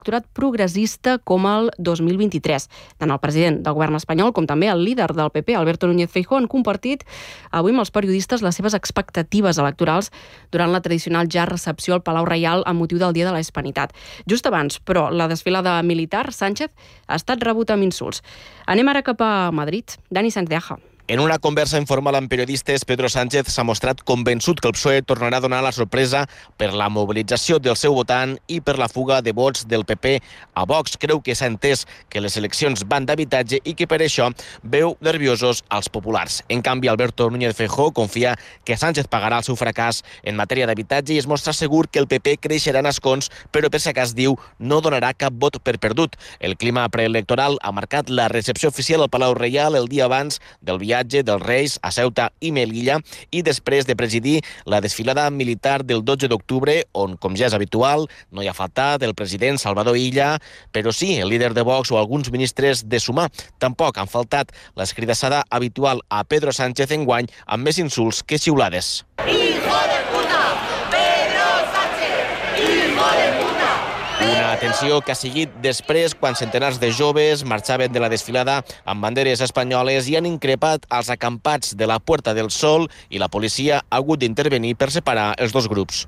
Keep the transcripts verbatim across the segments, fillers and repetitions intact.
electorat progressista com el dos mil vint-i-tres. Tant el president del govern espanyol com també el líder del P P, Alberto Núñez Feijóo, han compartit avui amb els periodistes les seves expectatives electorals durant la tradicional ja recepció al Palau Reial amb motiu del Dia de la Hispanitat. Just abans, però, la desfilada militar, Sánchez ha estat rebut amb insults. Anem ara cap a Madrid. Dani Sánchez de Aja. En una conversa informal amb periodistes, Pedro Sánchez s'ha mostrat convençut que el P S O E tornarà a donar la sorpresa per la mobilització del seu votant i per la fuga de vots del P P a Vox. Creu que s'ha entès que les eleccions van d'habitatge i que per això veu nerviosos als populars. En canvi, Alberto Núñez Feijóo confia que Sánchez pagarà el seu fracàs en matèria d'habitatge i es mostra segur que el P P creixerà en escons, però per si cas diu no donarà cap vot per perdut. El clima preelectoral ha marcat la recepció oficial al Palau Reial el dia abans del viatge dels Reis a Ceuta i Melilla i després de presidir la desfilada militar del dotze d'octubre, on, com ja és habitual, no hi ha faltat el president Salvador Illa, però sí el líder de Vox o alguns ministres de Sumar. Tampoc han faltat l'escridassada habitual a Pedro Sánchez enguany amb més insults que xiulades. Hijo de puta! Pedro Sánchez! Hijo de puta! Una atenció que ha seguit després quan centenars de joves marxaven de la desfilada amb banderes espanyoles i han increpat els acampats de la Puerta del Sol i la policia ha hagut d'intervenir per separar els dos grups.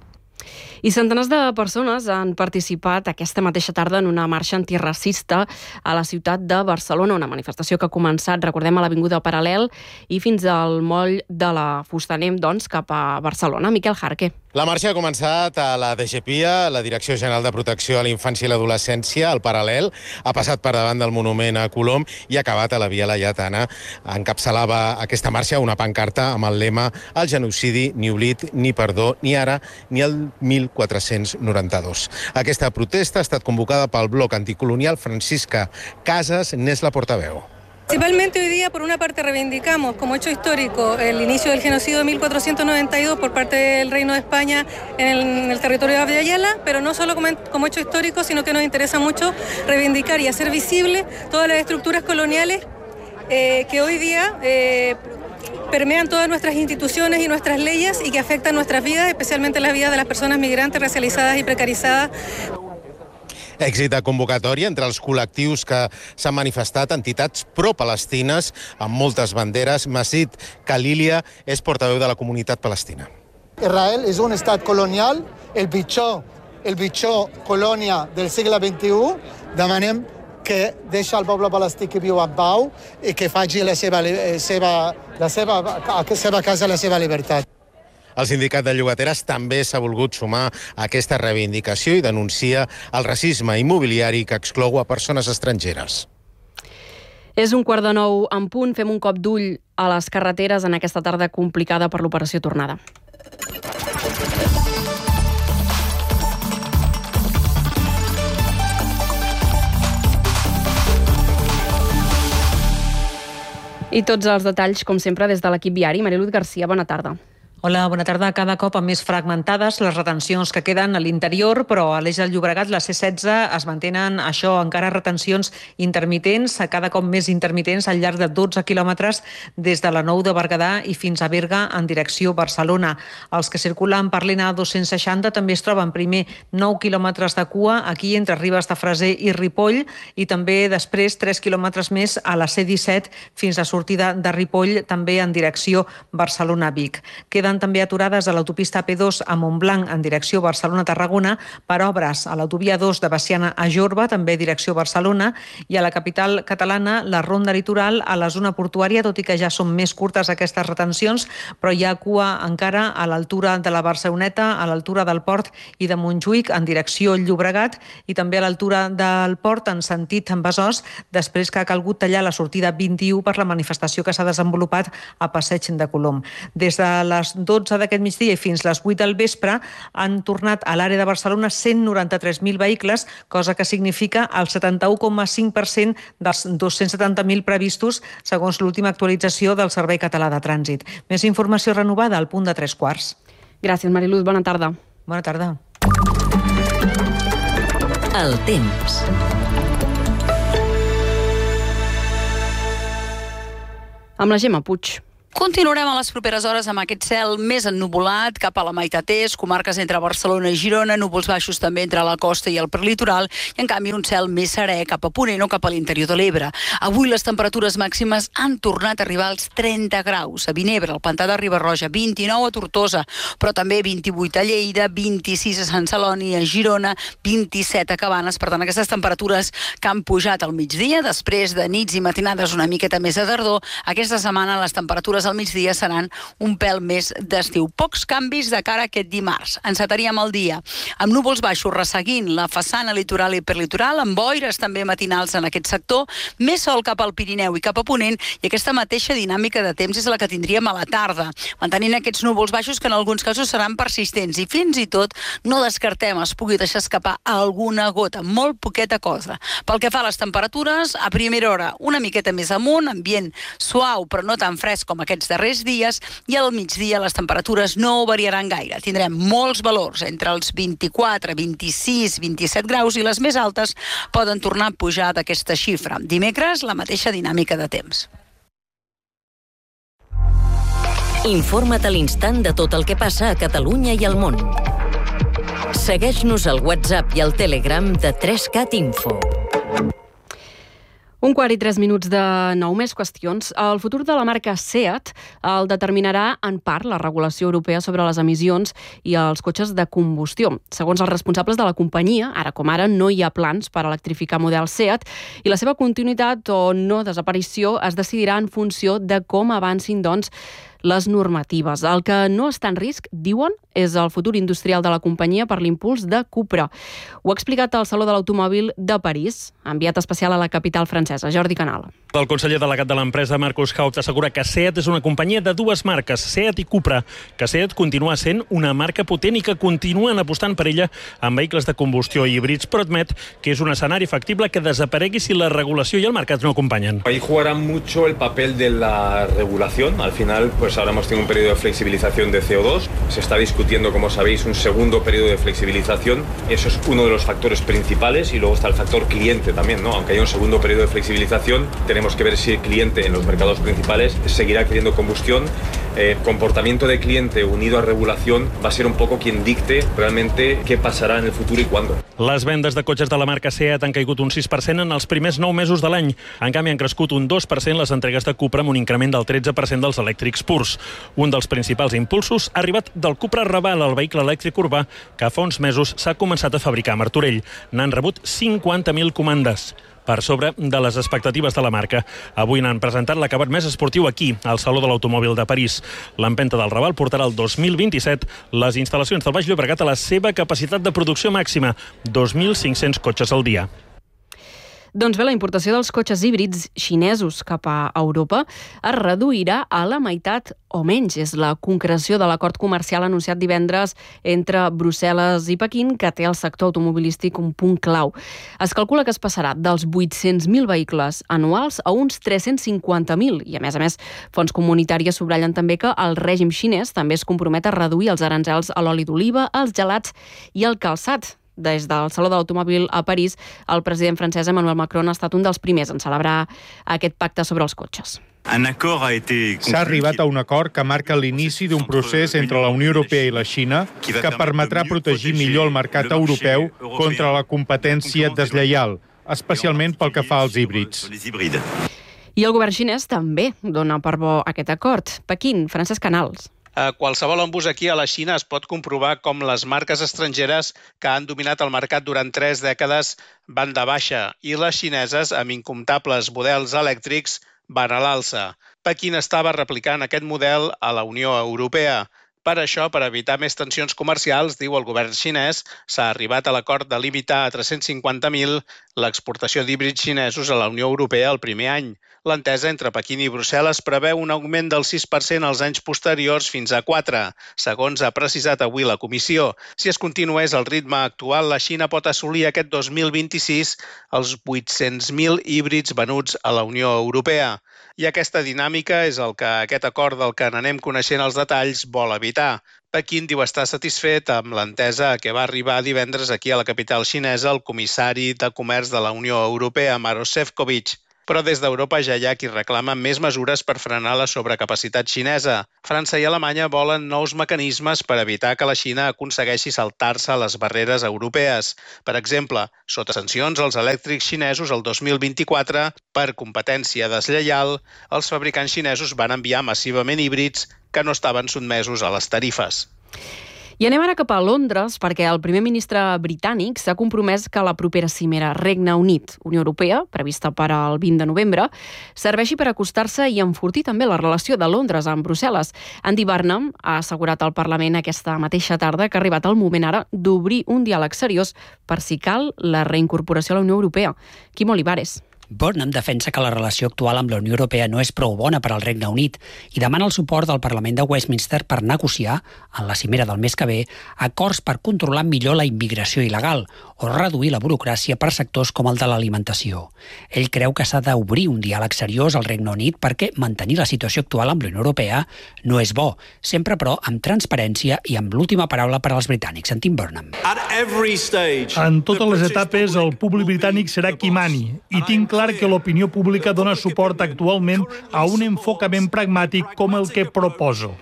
I centenars de persones han participat aquesta mateixa tarda en una marxa antiracista a la ciutat de Barcelona, una manifestació que ha començat, recordem, a l'Avinguda Paral·lel i fins al moll de la Fusta. Anem, doncs, cap a Barcelona. Miquel Jarque. La marxa ha començat a la D G P I A, la Direcció General de Protecció a la Infància i l'Adolescència, al Paral·lel, ha passat per davant del monument a Colom i ha acabat a la Via Laietana. Encapçalava aquesta marxa una pancarta amb el lema «El genocidi, ni oblit, ni perdó, ni ara, ni el mil quatre-cents noranta-dos». Aquesta protesta ha estat convocada pel bloc anticolonial. Francisca Casas n'és la portaveu. Principalmente hoy día, por una parte, reivindicamos como hecho histórico el inicio del genocidio de mil cuatrocientos noventa y dos por parte del Reino de España en el, en el territorio de Abya Yala, pero no solo como, como hecho histórico, sino que nos interesa mucho reivindicar y hacer visible todas las estructuras coloniales eh, que hoy día eh, permean todas nuestras instituciones y nuestras leyes y que afectan nuestras vidas, especialmente las vidas de las personas migrantes racializadas y precarizadas. Èxit de convocatòria entre els col·lectius que s'han manifestat, entitats pro-palestines amb moltes banderes. Masid Khalilia és portaveu de la comunitat palestina. Israel és un estat colonial, el pitjor, el pitjor colònia del segle vint-i-u. Demanem que deixa el poble palestí que viu en pau i que faci la seva, seva, la seva, a la seva casa la seva llibertat. El sindicat de llogateres també s'ha volgut sumar a aquesta reivindicació i denuncia el racisme immobiliari que exclou a persones estrangeres. És un quart de nou en punt. Fem un cop d'ull a les carreteres en aquesta tarda complicada per l'operació Tornada. I tots els detalls, com sempre, des de l'equip viari. Mariluz Garcia, bona tarda. Hola, bona tarda. Cada cop amb més fragmentades les retencions que queden a l'interior, però a l'eix del Llobregat, la C setze, es mantenen això, encara retencions intermitents, cada cop més intermitents al llarg de dotze quilòmetres des de la Nou de Berguedà i fins a Berga en direcció Barcelona. Els que circulen per l'E N A dos-cents seixanta també es troben primer nou quilòmetres de cua aquí entre Ribes de Freser i Ripoll i també després tres quilòmetres més a la C disset fins a sortida de Ripoll, també en direcció Barcelona-Vic. Queden també aturades a l'autopista P dos a Montblanc en direcció Barcelona-Tarragona per obres a l'autovia dos de Baciana a Jorba, també direcció Barcelona, i a la capital catalana la ronda litoral a la zona portuària, tot i que ja són més curtes aquestes retencions, però hi ha cua encara a l'altura de la Barceloneta, a l'altura del Port i de Montjuïc en direcció Llobregat i també a l'altura del Port en sentit Besòs, després que ha calgut tallar la sortida vint-i-u per la manifestació que s'ha desenvolupat a Passeig de Colom. Des de les dotze d'aquest migdia i fins les vuit del vespre han tornat a l'àrea de Barcelona cent noranta-tres mil vehicles, cosa que significa el setanta-u coma cinc per cent dels dos-cents setanta mil previstos, segons l'última actualització del Servei Català de Trànsit. Més informació renovada al punt de tres quarts. Gràcies, Mariluz. Bona tarda. Bona tarda. El temps. Amb la Gemma Puig. Continuarem a les properes hores amb aquest cel més ennuvolat cap a la meitat est, comarques entre Barcelona i Girona, núvols baixos també entre la costa i el prelitoral, i en canvi un cel més serè cap a Ponent o cap a l'interior de l'Ebre. Avui les temperatures màximes han tornat a arribar als trenta graus. A Vinebre, al Pantà de Riba-roja, vint-i-nou a Tortosa, però també vint-i-vuit a Lleida, vint-i-sis a Sant Celoni, a Girona, vint-i-set a Cabanes. Per tant, aquestes temperatures que han pujat al migdia, després de nits i matinades una miqueta més de tardor, aquesta setmana les temperatures al migdia seran un pèl més d'estiu. Pocs canvis de cara a aquest dimarts. Encetaríem el dia amb núvols baixos resseguint la façana litoral i perlitoral, amb boires també matinals en aquest sector, més sol cap al Pirineu i cap a Ponent, i aquesta mateixa dinàmica de temps és la que tindríem a la tarda, mantenint aquests núvols baixos que en alguns casos seran persistents i fins i tot no descartem es pugui deixar escapar alguna gota, molt poqueta cosa. Pel que fa a les temperatures, a primera hora una miqueta més amunt, ambient suau però no tan fresc com aquests darrers dies, i al migdia les temperatures no variaran gaire. Tindrem molts valors entre els vint-i-quatre, vint-i-sis, vint-i-set graus, i les més altes poden tornar a pujar d'aquesta xifra. Dimecres, la mateixa dinàmica de temps. Informa't a l'instant de tot el que passa a Catalunya i al món. Segueix-nos al WhatsApp i al Telegram de tres cat Info. Un quart i tres minuts de nou, més qüestions. El futur de la marca SEAT el determinarà en part la regulació europea sobre les emissions i els cotxes de combustió. Segons els responsables de la companyia, ara com ara no hi ha plans per electrificar model SEAT i la seva continuïtat o no desaparició es decidirà en funció de com avancin, doncs, les normatives. El que no està en risc, diuen, és el futur industrial de la companyia per l'impuls de Cupra. Ho ha explicat al Saló de l'Automòbil de París, enviat especial a la capital francesa, Jordi Canal. El conseller delegat de l'empresa, Markus Haut, assegura que SEAT és una companyia de dues marques, SEAT i Cupra, que SEAT continua sent una marca potent i que continuen apostant per ella en vehicles de combustió i híbrids, però admet que és un escenari factible que desaparegui si la regulació i el mercat no acompanyen. Ahí jugará mucho el papel de la regulación. Al final, pues ahora hemos tenido un periodo de flexibilización de C O dos. Se está discutiendo, como sabéis, un segundo periodo de flexibilización. Eso es uno de los factores principales, y luego está el factor cliente también, ¿no? Aunque haya un segundo periodo de flexibilización, tenemos que ver si el cliente en los mercados principales seguirá queriendo combustión. Eh, comportamiento de cliente unido a regulación va a ser un poco quien dicte realmente qué pasará en el futuro y cuándo. Les vendes de cotxes de la marca SEAT han caigut un sis per cent en els primers nou mesos de l'any. En canvi, han crescut un dos per cent les entregues de Cupra, amb un increment del tretze per cent dels elèctrics purs. Un dels principals impulsos ha arribat del Cupra Raval, el vehicle elèctric urbà, que fa uns mesos s'ha començat a fabricar a Martorell. N'han rebut cinquanta mil comandes, per sobre de les expectatives de la marca. Avui n'han presentat l'acabat més esportiu aquí, al Saló de l'Automòbil de París. L'empenta del Raval portarà el dos mil vint-i-set les instal·lacions del Baix Llobregat a la seva capacitat de producció màxima, dos mil cinc-cents cotxes al dia. Doncs bé, la importació dels cotxes híbrids xinesos cap a Europa es reduirà a la meitat o menys. És la concreció de l'acord comercial anunciat divendres entre Brussel·les i Pequín, que té el sector automobilístic un punt clau. Es calcula que es passarà dels vuit-cents mil vehicles anuals a uns tres-cents cinquanta mil, i a més a més, fonts comunitàries subratllen també que el règim xinès també es compromet a reduir els aranzels a l'oli d'oliva, als gelats i al calçat. Des del Saló de l'Automòbil a París, el president francès Emmanuel Macron ha estat un dels primers en celebrar aquest pacte sobre els cotxes. S'ha arribat a un acord que marca l'inici d'un procés entre la Unió Europea i la Xina que permetrà protegir millor el mercat europeu contra la competència deslleial, especialment pel que fa als híbrids. I el govern xinès també dona per bo aquest acord. Pequín, Francesc Canals. A qualsevol embús aquí a la Xina es pot comprovar com les marques estrangeres que han dominat el mercat durant tres dècades van de baixa i les xineses, amb incomptables models elèctrics, van a l'alça. Pequín estava replicant aquest model a la Unió Europea. Per això, per evitar més tensions comercials, diu el govern xinès, s'ha arribat a l'acord de limitar a tres-cents cinquanta mil l'exportació d'híbrids xinesos a la Unió Europea el primer any. L'entesa entre Pequín i Brussel·les preveu un augment del sis per cent als anys posteriors fins a quatre, segons ha precisat avui la Comissió. Si es continués el ritme actual, la Xina pot assolir aquest dos mil vint-i-sis els vuit-cents mil híbrids venuts a la Unió Europea. I aquesta dinàmica és el que aquest acord del que n'anem coneixent els detalls vol evitar. Pequín diu estar satisfet amb l'entesa a què va arribar divendres aquí a la capital xinesa el comissari de Comerç de la Unió Europea, Maroš Šefčovič. Però des d'Europa ja hi ha qui reclama més mesures per frenar la sobrecapacitat xinesa. França i Alemanya volen nous mecanismes per evitar que la Xina aconsegueixi saltar-se les barreres europees. Per exemple, sota sancions als elèctrics xinesos el dos mil vint-i-quatre, per competència deslleial, els fabricants xinesos van enviar massivament híbrids que no estaven sotmesos a les tarifes. I anem ara cap a Londres perquè el primer ministre britànic s'ha compromès que la propera cimera Regne Unit-Unió Europea, prevista per al vint de novembre, serveixi per acostar-se i enfortir també la relació de Londres amb Brussel·les. Andy Burnham ha assegurat al Parlament aquesta mateixa tarda que ha arribat el moment ara d'obrir un diàleg seriós per si cal la reincorporació a la Unió Europea. Quim Olivares. Burnham defensa que la relació actual amb la Unió Europea no és prou bona per al Regne Unit i demana el suport del Parlament de Westminster per negociar, en la cimera del mes que ve, acords per controlar millor la immigració il·legal o reduir la burocràcia per sectors com el de l'alimentació. Ell creu que s'ha d'obrir un diàleg seriós al Regne Unit perquè mantenir la situació actual amb la Unió Europea no és bo, sempre però amb transparència i amb l'última paraula per als britànics. Sentim Burnham. En totes les etapes el públic britànic serà qui mani i tinc clar que l'opinió pública dona suport actualment a un enfocament pragmàtic com el que proposo.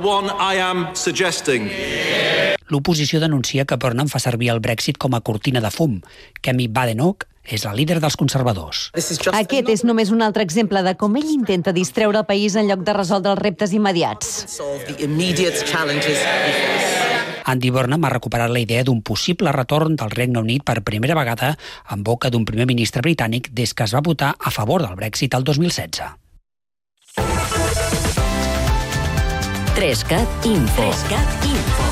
L'oposició denuncia que Burnham fa servir el Brexit com a cortina de fum. Kemi Badenoch és la líder dels conservadors. Aquest és només un altre exemple de com ell intenta distreure el país en lloc de resoldre els reptes immediats. Andy Burnham ha recuperat la idea d'un possible retorn del Regne Unit per primera vegada en boca d'un primer ministre britànic des que es va votar a favor del Brexit el dos mil setze. Trescat Info. Trescat Info.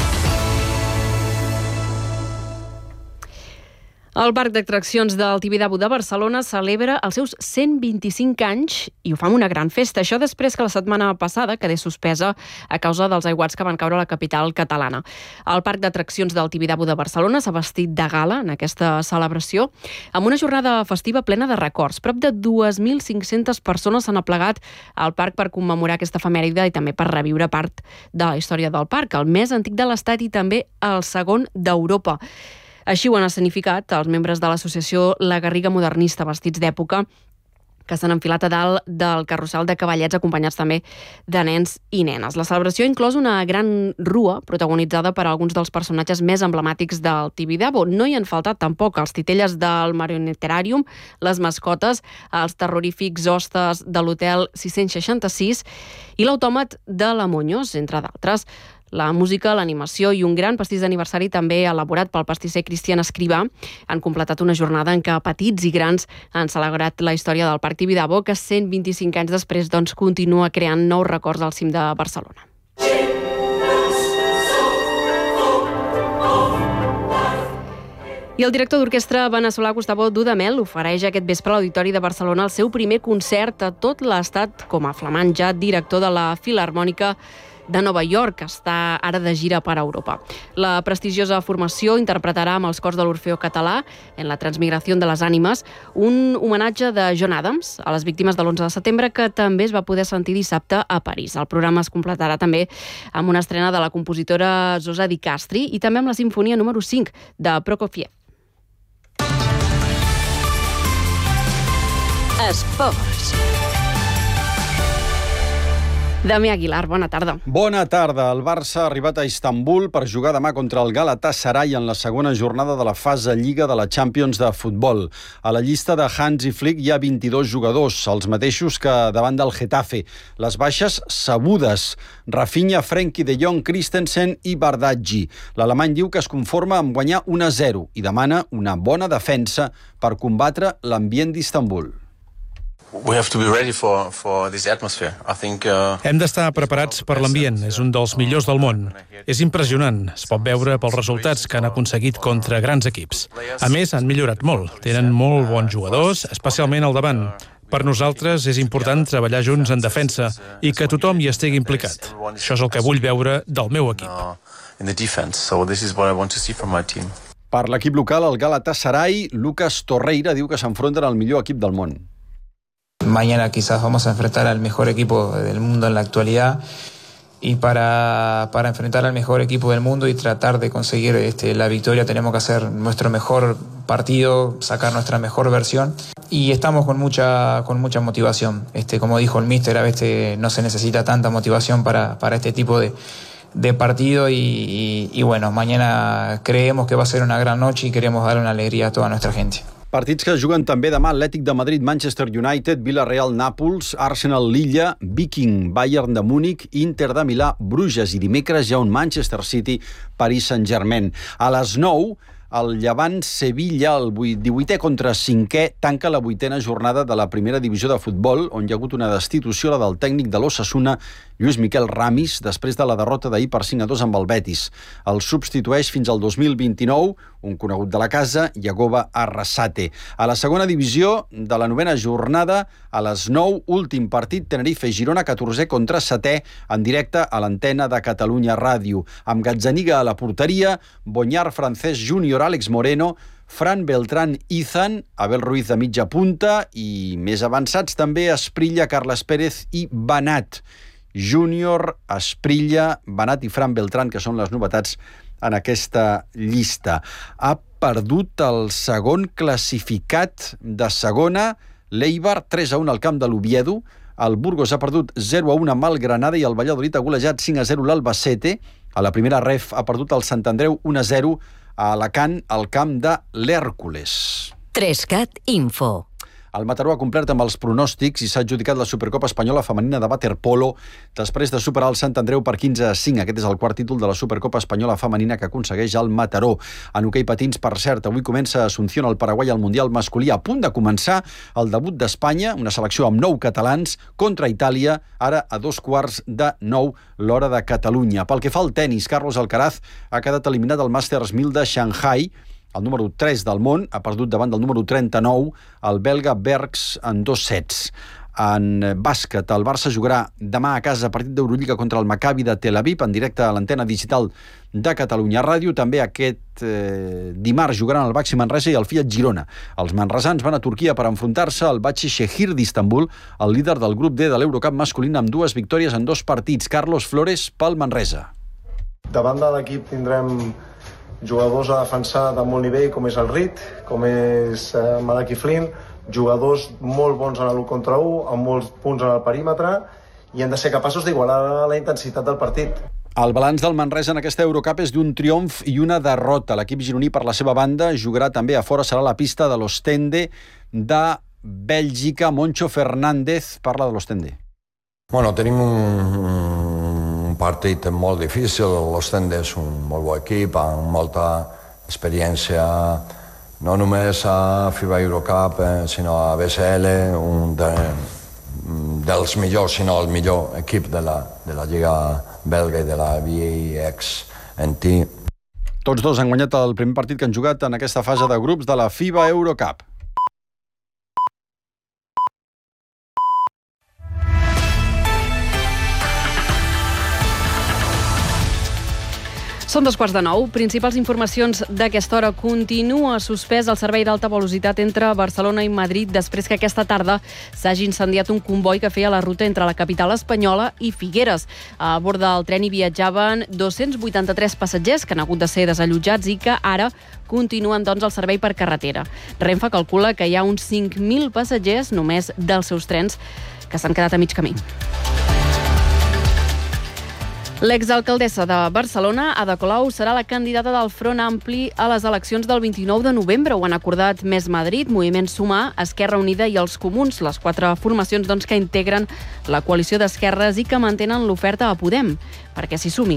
El Parc d'Atraccions del Tibidabo de Barcelona celebra els seus cent vint-i-cinc anys i ho fa amb una gran festa. Això després que la setmana passada quedés suspesa a causa dels aiguats que van caure a la capital catalana. El Parc d'Atraccions del Tibidabo de Barcelona s'ha vestit de gala en aquesta celebració amb una jornada festiva plena de records. Prop de dues mil cinc-centes persones s'han aplegat al parc per commemorar aquesta efemèride i també per reviure part de la història del parc, el més antic de l'Estat i també el segon d'Europa. Així ho han escenificat els membres de l'associació La Garriga Modernista, vestits d'època, que s'han enfilat a dalt del carrusel de cavallets acompanyats també de nens i nenes. La celebració ha inclòs una gran rua protagonitzada per alguns dels personatges més emblemàtics del Tibidabo. No hi han faltat tampoc els titelles del Marioneteràrium, les mascotes, els terrorífics hostes de l'hotel sis-cents seixanta-sis i l'autòmat de la Muñoz, entre d'altres. La música, l'animació i un gran pastís d'aniversari també elaborat pel pastisser Cristian Escrivà han completat una jornada en què petits i grans han celebrat la història del Parc Tibidabo, que cent vint-i-cinc anys després doncs, continua creant nous records al cim de Barcelona. I el director d'orquestra veneçolà Gustavo Dudamel ofereix aquest vespre a l'Auditori de Barcelona el seu primer concert a tot l'Estat com a flamant ja director de la Filharmònica de Nova York, que està ara de gira per Europa. La prestigiosa formació interpretarà amb els cors de l'Orfeó Català, en la Transmigració de les Ànimes, un homenatge de John Adams a les víctimes de l'onze de setembre, que també es va poder sentir dissabte a París. El programa es completarà també amb una estrena de la compositora Zosa Di Castri i també amb la sinfonia número cinc de Prokofiev. Esports. Damià Aguilar, bona tarda. Bona tarda. El Barça ha arribat a Istanbul per jugar demà contra el Galatasaray en la segona jornada de la fase Lliga de la Champions de futbol. A la llista de Hansi Flick hi ha vint-i-dos jugadors, els mateixos que davant del Getafe. Les baixes sabudes: Rafinha, Frenkie de Jong, Christensen i Bardghji. L'alemany diu que es conforma amb guanyar un a zero i demana una bona defensa per combatre l'ambient d'Istanbul. We have to be ready for, for this atmosphere. I think, uh... Hem d'estar preparats per l'ambient, és un dels millors del món. És impressionant, es pot veure pels resultats que han aconseguit contra grans equips. A més, han millorat molt, tenen molt bons jugadors, especialment al davant. Per nosaltres és important treballar junts en defensa i que tothom hi estigui implicat. Això és el que vull veure del meu equip. Per l'equip local, el Galatasaray, Lucas Torreira diu que s'enfronten al millor equip del món. Mañana quizás vamos a enfrentar al mejor equipo del mundo en la actualidad y para, para enfrentar al mejor equipo del mundo y tratar de conseguir este, la victoria tenemos que hacer nuestro mejor partido, sacar nuestra mejor versión y estamos con mucha, con mucha motivación. Este, como dijo el míster, a veces no se necesita tanta motivación para, para este tipo de, de partido y, y, y bueno, mañana creemos que va a ser una gran noche y queremos dar una alegría a toda nuestra gente. Partits que juguen també demà: Atlètic de Madrid, Manchester United, Villarreal, Nàpols, Arsenal, Lilla, Viking, Bayern de Múnich, Inter de Milà, Bruges, i dimecres hi ha un Manchester City, Paris Saint-Germain. A les nou, el Llevant Sevilla, el divuitè contra cinquè, tanca la vuitena jornada de la primera divisió de futbol, on hi ha hagut una destitució, la del tècnic de l'Osasuna, Lluís Miquel Ramis, després de la derrota d'ahir per cinc a dos amb el Betis. El substitueix fins al dos mil vint-i-nou un conegut de la casa, Yagoba Arrasate. A la segona divisió de la novena jornada, a les nou, últim partit, Tenerife-Girona, catorzè contra setè, en directe a l'antena de Catalunya Ràdio. Amb Gazzaniga a la porteria, Bonyar, Francesc Júnior, Àlex Moreno, Fran Beltrán, Izan, Abel Ruiz de mitja punta i més avançats també Esprilla, Carles Pérez i Banat. Júnior, Esprilla, Banat i Fran Beltrán, que són les novetats en aquesta llista. Ha perdut el segon classificat de segona, l'Eibar, tres a un al camp de l'Oviedo. El Burgos ha perdut zero a un amb el Granada i el Valladolid ha golejat cinc a zero l'Albacete. A la primera ref ha perdut el Sant Andreu un a zero a Alacant, al camp de l'Hèrcules. Trescat Info. El Mataró ha complert amb els pronòstics i s'ha adjudicat la Supercopa Espanyola Femenina de Waterpolo després de superar el Sant Andreu per quinze a cinc. Aquest és el quart títol de la Supercopa Espanyola Femenina que aconsegueix el Mataró. En hoquei patins, per cert, avui comença Asunción al Paraguai al Mundial masculí. A punt de començar el debut d'Espanya, una selecció amb nou catalans, contra Itàlia, ara a dos quarts de nou l'hora de Catalunya. Pel que fa al tenis, Carlos Alcaraz ha quedat eliminat al Masters mil de Shanghai. El número tres del món ha perdut davant del número trenta-nou, el belga Bergs, en dos sets. En bàsquet, el Barça jugarà demà a casa partit d'Eurolliga contra el Maccabi de Tel Aviv, en directe a l'antena digital de Catalunya Ràdio. També aquest eh, dimarts jugaran el Baxi Manresa i el Fiat Girona. Els manresans van a Turquia per enfrontar-se al Batxi Shehir d'Istanbul, el líder del grup D de l'Eurocup masculina, amb dues victòries en dos partits. Carlos Flores, pel Manresa. Davant de l'equip tindrem jugadors a defensar de molt nivell, com és el Rit, com és eh, Malaki Flynn, jugadors molt bons en l'u contra u, amb molts punts en el perímetre, i hem de ser capaços d'igualar la intensitat del partit. El balanç del Manresa en aquesta Eurocup és d'un triomf i una derrota. L'equip gironí, per la seva banda, jugarà també a fora, serà la pista de l'Ostende de Bèlgica. Moncho Fernández parla de l'Ostende. Bueno, tenim un un partit molt difícil. L'Ostende és un molt bon equip amb molta experiència, no només a FIBA Eurocup, eh, sinó a B C L, un de, dels millors, sinó el millor equip de la, de la Lliga belga i de la B X N T. Tots dos han guanyat el primer partit que han jugat en aquesta fase de grups de la FIBA Eurocup. Són dos quarts de nou. Principals informacions d'aquesta hora. Continua suspès el servei d'alta velocitat entre Barcelona i Madrid després que aquesta tarda s'hagi incendiat un comboi que feia la ruta entre la capital espanyola i Figueres. A bord del tren hi viatjaven dos-cents vuitanta-tres passatgers que han hagut de ser desallotjats i que ara continuen doncs el servei per carretera. Renfe calcula que hi ha uns cinc mil passatgers només dels seus trens que s'han quedat a mig camí. L'exalcaldessa de Barcelona, Ada Colau, serà la candidata del Front Ampli a les eleccions del vint-i-nou de novembre. Ho han acordat Més Madrid, Moviment Sumar, Esquerra Unida i els Comuns, les quatre formacions doncs, que integren la coalició d'esquerres i que mantenen l'oferta a Podem, perquè s'hi sumi.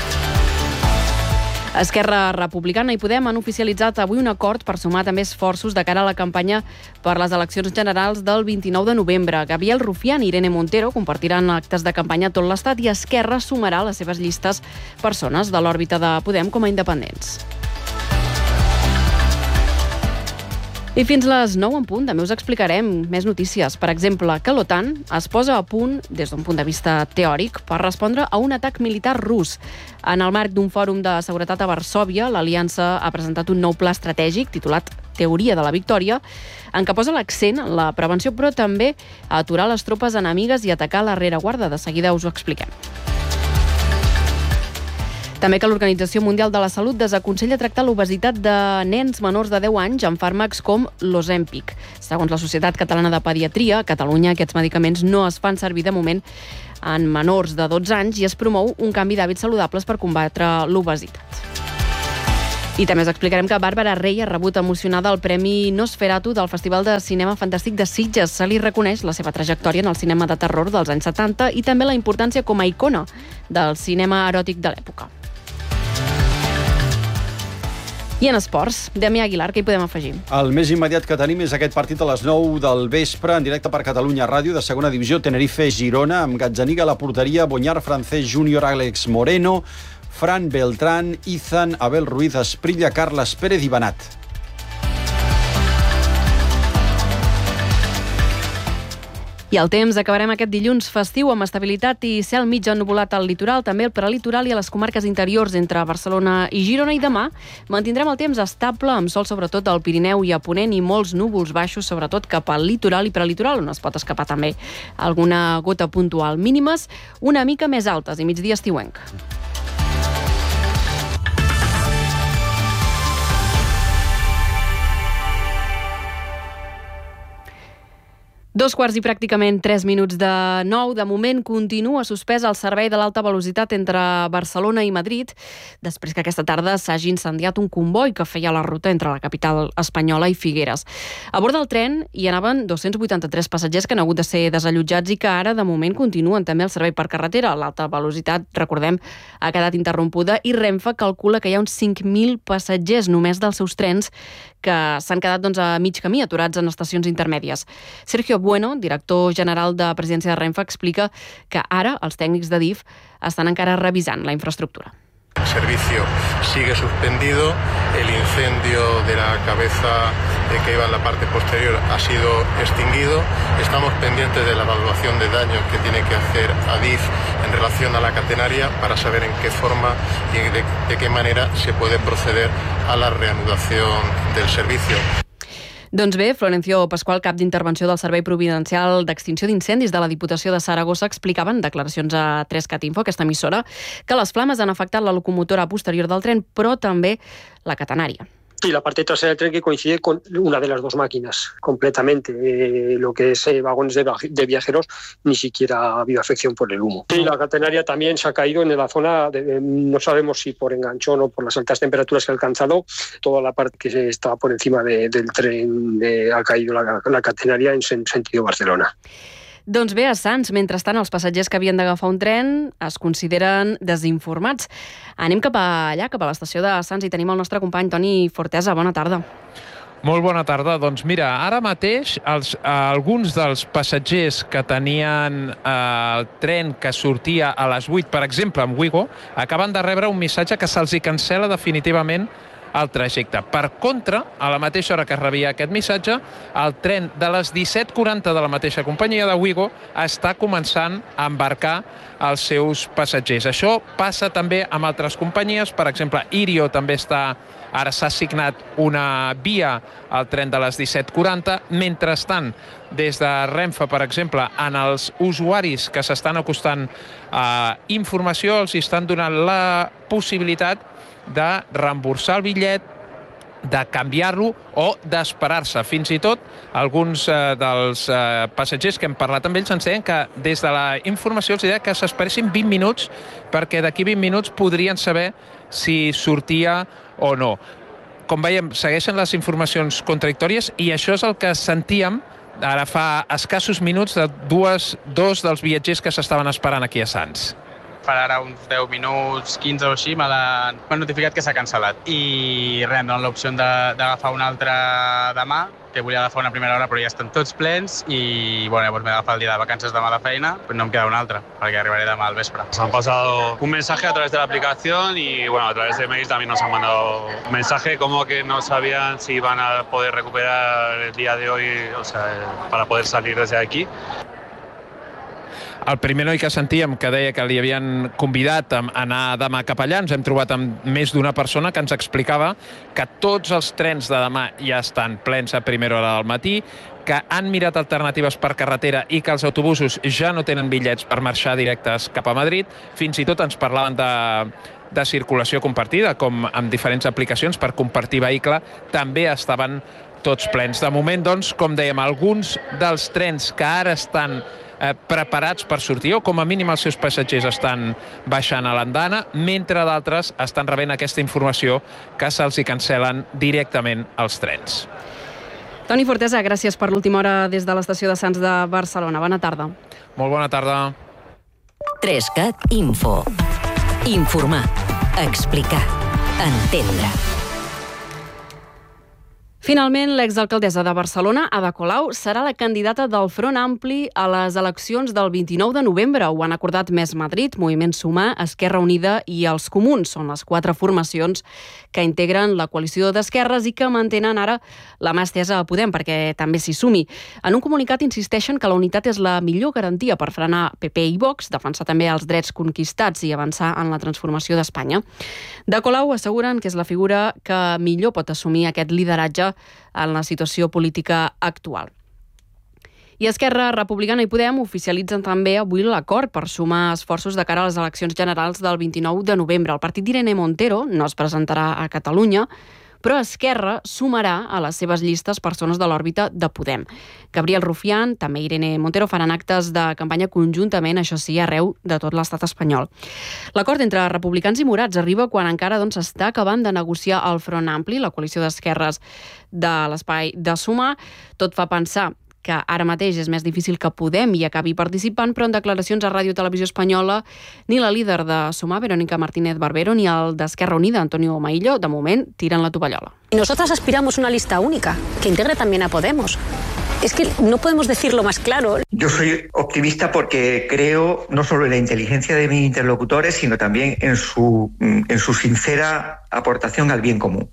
Esquerra Republicana i Podem han oficialitzat avui un acord per sumar també esforços de cara a la campanya per les eleccions generals del vint-i-nou de novembre. Gabriel Rufián i Irene Montero compartiran actes de campanya a tot l'Estat i Esquerra sumarà a les seves llistes persones de l'òrbita de Podem com a independents. I fins les nou en punt també us explicarem més notícies. Per exemple, que l'OTAN es posa a punt, des d'un punt de vista teòric, per respondre a un atac militar rus. En el marc d'un fòrum de seguretat a Varsòvia, l'Aliança ha presentat un nou pla estratègic titulat Teoria de la Victòria, en què posa l'accent en la prevenció, però també a aturar les tropes enemigues i atacar la rereguarda. De seguida us ho expliquem. També que l'Organització Mundial de la Salut desaconsella tractar l'obesitat de nens menors de deu anys amb fàrmacs com l'Ozempic. Segons la Societat Catalana de Pediatria, a Catalunya aquests medicaments no es fan servir de moment en menors de dotze anys i es promou un canvi d'hàbits saludables per combatre l'obesitat. I també us explicarem que Bàrbara Rey ha rebut emocionada el Premi Nosferatu del Festival de Cinema Fantàstic de Sitges. Se li reconeix la seva trajectòria en el cinema de terror dels anys setanta i també la importància com a icona del cinema eròtic de l'època. I en esports, Damià Aguilar, què hi podem afegir? El més immediat que tenim és aquest partit a les nou del vespre, en directe per Catalunya Ràdio, de segona divisió, Tenerife-Girona, amb Gazzaniga a la porteria, Bonyar, Francesc Júnior, Àlex Moreno, Fran Beltrán, Izan, Abel Ruiz, Esprilla, Carles Pérez i Benat. I el temps, acabarem aquest dilluns festiu amb estabilitat i cel mig ennuvolat al litoral, també al prelitoral i a les comarques interiors entre Barcelona i Girona, i demà mantindrem el temps estable amb sol sobretot al Pirineu i a Ponent i molts núvols baixos sobretot cap al litoral i prelitoral, on es pot escapar també alguna gota puntual. Mínimes una mica més altes i migdia estiuenc. Dos quarts i pràcticament tres minuts de nou. De moment continua suspès el servei de l'alta velocitat entre Barcelona i Madrid, després que aquesta tarda s'hagi incendiat un comboi que feia la ruta entre la capital espanyola i Figueres. A bord del tren hi anaven dos-cents vuitanta-tres passatgers que han hagut de ser desallotjats i que ara, de moment, continuen també el servei per carretera. L'alta velocitat, recordem, ha quedat interrompuda i Renfe calcula que hi ha uns cinc mil passatgers només dels seus trens que s'han quedat doncs, a mig camí, aturats en estacions intermèdies. Sergio Bueno, director general de Presidència de Renfe, explica que ara els tècnics de D I F estan encara revisant la infraestructura. El servicio sigue suspendido, el incendio de la cabeza que iba en la parte posterior ha sido extinguido. Estamos pendientes de la evaluación de daños que tiene que hacer A D I F en relación a la catenaria para saber en qué forma y de, de qué manera se puede proceder a la reanudación del servicio. Doncs bé, Florencio Pascual, cap d'intervenció del Servei Providencial d'Extinció d'Incendis de la Diputació de Saragossa, explicaven en declaracions a tres cat info, aquesta emissora, que les flames han afectat la locomotora posterior del tren, però també la catenària. Y la parte trasera del tren que coincide con una de las dos máquinas completamente. Eh, lo que es eh, vagones de, de viajeros, ni siquiera ha habido afección por el humo. Y la catenaria también se ha caído en la zona, de, no sabemos si por enganchón o por las altas temperaturas que ha alcanzado, toda la parte que está por encima de, del tren eh, ha caído la, la catenaria en sentido Barcelona. Doncs bé, a Sants, mentrestant, els passatgers que havien d'agafar un tren es consideren desinformats. Anem cap allà, cap a l'estació de Sants, i tenim el nostre company Toni Fortesa. Bona tarda. Molt bona tarda. Doncs mira, ara mateix els, eh, alguns dels passatgers que tenien eh, el tren que sortia a les vuit, per exemple, amb Wigo, acaben de rebre un missatge que se'ls hi cancel·la definitivament el trajecte. Per contra, a la mateixa hora que es rebia aquest missatge, el tren de les disset quaranta de la mateixa companyia de Wigo està començant a embarcar els seus passatgers. Això passa també amb altres companyies. Per exemple, Irio també està... Ara s'ha assignat una via al tren de les disset quaranta. Mentrestant, des de Renfe, per exemple, en els usuaris que s'estan acostant a informació, els estan donant la possibilitat de reemborsar el bitllet, de canviar-lo o d'esperar-se. Fins i tot, alguns eh, dels eh, passatgers que hem parlat amb ells ens deien que des de la informació els deia que s'esperessin vint minuts perquè d'aquí vint minuts podrien saber si sortia o no. Com veiem, segueixen les informacions contradictòries i això és el que sentíem ara fa escassos minuts de dues, dos dels viatgers que s'estaven esperant aquí a Sants. Farà ara uns deu minuts, quinze o així, m'ha notificat que s'ha cancel·lat. I res, em donen l'opció d'agafar una altra demà, que volia agafar una primera hora però ja estan tots plens i bueno, llavors m'he d'agafar el dia de vacances demà de feina, però no em queda una altra, perquè arribaré demà al vespre. Nos han pasado un mensaje a través de la aplicación y bueno, a través de mails también nos han mandado un mensaje como que no sabían si iban a poder recuperar el día de hoy, o sea, para poder salir desde aquí. El primer noi que sentíem que deia que li havien convidat a anar demà cap allà, ens hem trobat amb més d'una persona que ens explicava que tots els trens de demà ja estan plens a primera hora del matí, que han mirat alternatives per carretera i que els autobusos ja no tenen bitllets per marxar directes cap a Madrid. Fins i tot ens parlaven de, de circulació compartida, com amb diferents aplicacions per compartir vehicle, també estaven tots plens. De moment, doncs, com dèiem, alguns dels trens que ara estan eh, preparats per sortir, o com a mínim els seus passatgers estan baixant a l'andana, mentre d'altres estan rebent aquesta informació que se'ls hi cancel·len directament els trens. Toni Fortesa, gràcies per l'última hora des de l'estació de Sants de Barcelona. Bona tarda. Molt bona tarda. Trescat Info. Informar. Explicar. Entendre. Finalment, l'exalcaldessa de Barcelona, Ada Colau, serà la candidata del Front Ampli a les eleccions del vint-i-nou de novembre. Ho han acordat Més Madrid, Moviment Sumar, Esquerra Unida i els Comuns. Són les quatre formacions que integren la coalició d'esquerres i que mantenen ara la mà estesa a Podem perquè també s'hi sumi. En un comunicat insisteixen que la unitat és la millor garantia per frenar P P i Vox, defensar també els drets conquistats i avançar en la transformació d'Espanya. De Colau asseguren que és la figura que millor pot assumir aquest lideratge en la situació política actual. I Esquerra Republicana i Podem oficialitzen també avui l'acord per sumar esforços de cara a les eleccions generals del vint-i-nou de novembre. El partit d'Irene Montero no es presentarà a Catalunya, però Esquerra sumarà a les seves llistes persones de l'òrbita de Podem. Gabriel Rufián, també Irene Montero, faran actes de campanya conjuntament, això sí, arreu de tot l'estat espanyol. L'acord entre republicans i morats arriba quan encara doncs, està acabant de negociar el Front Ampli, la coalició d'esquerres de l'espai de Sumar. Tot fa pensar que ara mateix és més difícil que Podem hi acabi participant, però en declaracions a Ràdio Televisió Espanyola ni la líder de Sumar, Verónica Martínez Barbero, ni el d'Esquerra Unida, Antonio Maillo, de moment tiren la tovallola. Y nosotras aspiramos a una lista única, que integre también a Podemos. Es que no podemos decirlo más claro. Yo soy optimista porque creo no solo en la inteligencia de mis interlocutores, sino también en su, en su sincera aportación al bien común.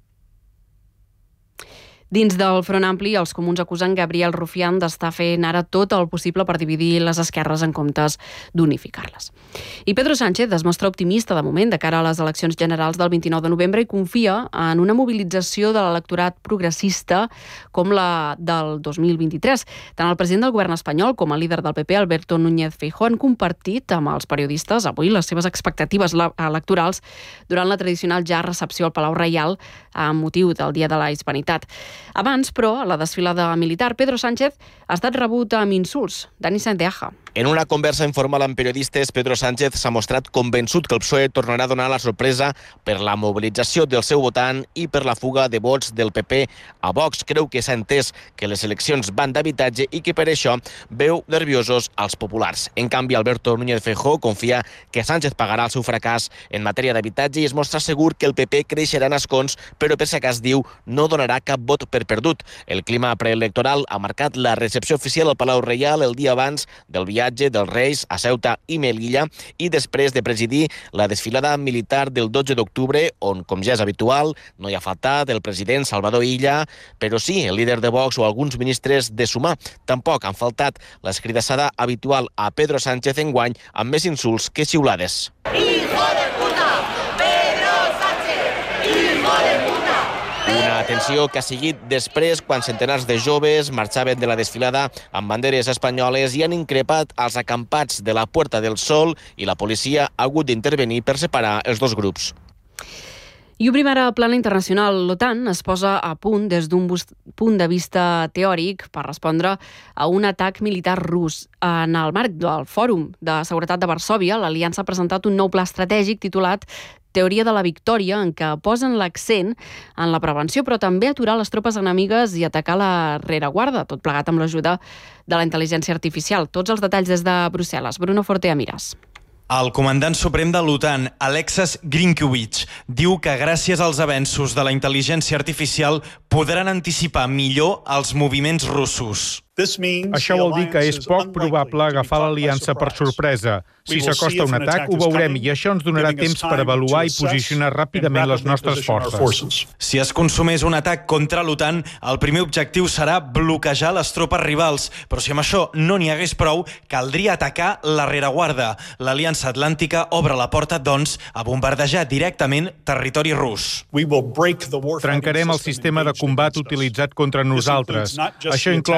Dins del Front Ampli, els comuns acusen Gabriel Rufián d'estar fent ara tot el possible per dividir les esquerres en comptes d'unificar-les. I Pedro Sánchez es mostra optimista de moment de cara a les eleccions generals del vint-i-nou de novembre i confia en una mobilització de l'electorat progressista com la del dos mil vint-i-tres. Tant el president del govern espanyol com el líder del P P, Alberto Núñez Feijóo, han compartit amb els periodistes avui les seves expectatives electorals durant la tradicional ja recepció al Palau Reial amb motiu del Dia de la Hispanitat. Abans, però, a la desfilada militar, Pedro Sánchez ha estat rebut amb insults. Dani Santeaja. En una conversa informal amb periodistes, Pedro Sánchez s'ha mostrat convençut que el P S O E tornarà a donar la sorpresa per la mobilització del seu votant i per la fuga de vots del P P a Vox. Creu que s'ha entès que les eleccions van d'habitatge i que per això veu nerviosos als populars. En canvi, Alberto Núñez Feijóo confia que Sánchez pagarà el seu fracàs en matèria d'habitatge i es mostra segur que el P P creixerà en escons, però per si acas diu no donarà cap vot per perdut. El clima preelectoral ha marcat la recepció oficial al Palau Reial el dia abans del viatge dels Reis a Ceuta i Melilla i després de presidir la desfilada militar del dotze d'octubre, on, com ja és habitual, no hi ha faltat el president Salvador Illa, però sí el líder de Vox o alguns ministres de Sumar. Tampoc han faltat l'escridassada habitual a Pedro Sánchez enguany amb més insults que xiulades. Hijo de puta! Pedro Sánchez! Hijo de puta! Una atenció que ha seguit després quan centenars de joves marxaven de la desfilada amb banderes espanyoles i han increpat els acampats de la Puerta del Sol i la policia ha hagut d'intervenir per separar els dos grups. I obrim ara plana internacional. L'OTAN es posa a punt des d'un punt de vista teòric per respondre a un atac militar rus. En el marc del Fòrum de Seguretat de Varsòvia, l'Aliança ha presentat un nou pla estratègic titulat Teoria de la victòria, en què posen l'accent en la prevenció, però també aturar les tropes enemigues i atacar la rereguarda, tot plegat amb l'ajuda de la intel·ligència artificial. Tots els detalls des de Brussel·les. Bruno Fortea Miras. El comandant suprem de l'OTAN, Alexis Grinkiewicz, diu que gràcies als avenços de la intel·ligència artificial podran anticipar millor els moviments russos. Això vol dir que és poc probable agafar l'aliança per sorpresa. Si s'acosta un atac, ho veurem i això ens donarà temps per avaluar i posicionar ràpidament les nostres forces. Si es consumés un atac contra l'OTAN, el primer objectiu serà bloquejar les tropes rivals. Però si amb això no n'hi hagués prou, caldria atacar la rereguarda. L'Aliança Atlàntica obre la porta, doncs, a bombardejar directament territori rus. Trencarem el sistema de combat utilitzat contra nosaltres. Això inclou no només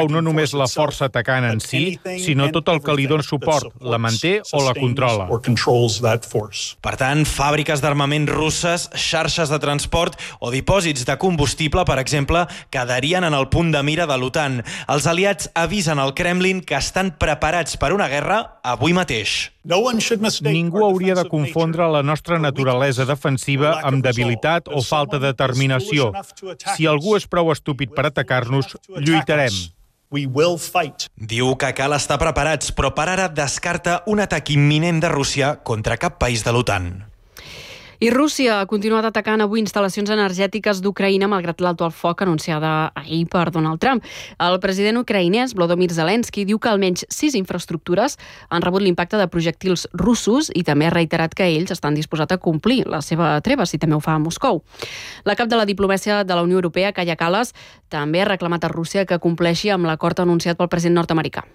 és la força atacant en si, sinó tot el que li dona suport, la manté o la controla. Per tant, fàbriques d'armament russes, xarxes de transport o dipòsits de combustible, per exemple, quedarien en el punt de mira de l'OTAN. Els aliats avisen al Kremlin que estan preparats per una guerra avui mateix. Ningú hauria de confondre la nostra naturalesa defensiva amb debilitat o falta de determinació. Si algú és prou estúpid per atacar-nos, lluitarem. Diu que cal estar preparats, però per ara descarta un atac imminent de Rússia contra cap país de l'OTAN. I Rússia ha continuat atacant avui instal·lacions energètiques d'Ucraïna malgrat l'alto al foc anunciada ahir per Donald Trump. El president ucraïnès, Volodymyr Zelensky, diu que almenys sis infraestructures han rebut l'impacte de projectils russos i també ha reiterat que ells estan disposats a complir la seva treva, si també ho fa a Moscou. La cap de la diplomàcia de la Unió Europea, Kaja Kallas, també ha reclamat a Rússia que compleixi amb l'acord anunciat pel president nord-americà.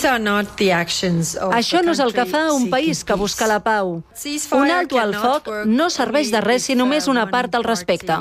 Això no és el que fa un país que busca la pau. Un alto al foc no serveix de res si només una part al respecte.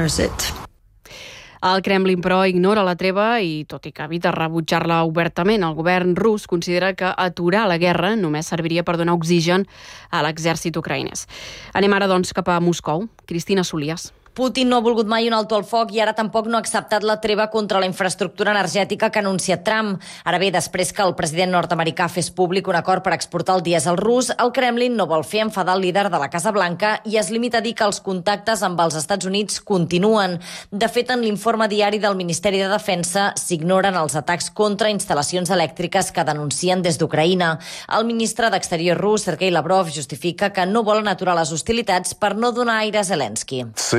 El Kremlin, però, ignora la treva i, tot i que evita rebutjar-la obertament, el govern rus considera que aturar la guerra només serviria per donar oxigen a l'exèrcit ucraïnès. Anem ara, doncs, cap a Moscou. Cristina Solias. Putin no ha volgut mai un alto al foc i ara tampoc no ha acceptat la treva contra la infraestructura energètica que ha anunciat Trump. Ara bé, després que el president nord-americà fes públic un acord per exportar el dièsel rus, el Kremlin no vol fer enfadar el líder de la Casa Blanca i es limita a dir que els contactes amb els Estats Units continuen. De fet, en l'informe diari del Ministeri de Defensa s'ignoren els atacs contra instal·lacions elèctriques que denuncien des d'Ucraïna. El ministre d'Exterior rus, Sergei Lavrov, justifica que no volen aturar les hostilitats per no donar aire a Zelensky.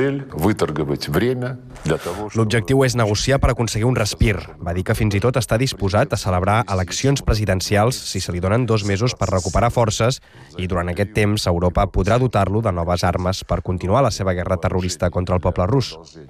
L'objectiu és negociar per aconseguir un respir. Va dir que fins i tot està disposat a celebrar eleccions presidencials si se li donen dos mesos per recuperar forces i durant aquest temps Europa podrà dotar-lo de noves armes per continuar la seva guerra terrorista contra el poble rus.